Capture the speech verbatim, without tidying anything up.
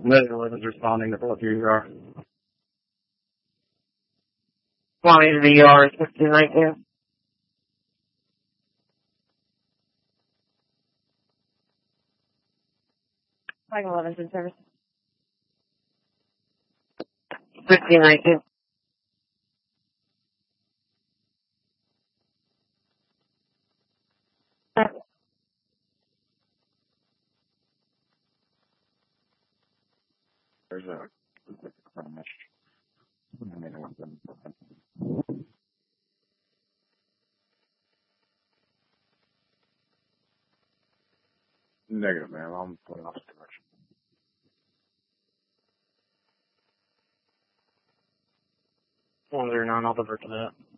Negative eleven's responding to both you are. Flying to the yard, fifteen nineteen. Flight eleven's in service. fifteen nineteen. There's a crash. Negative, man. I'm putting off the direction. one zero nine, I'll divert to that.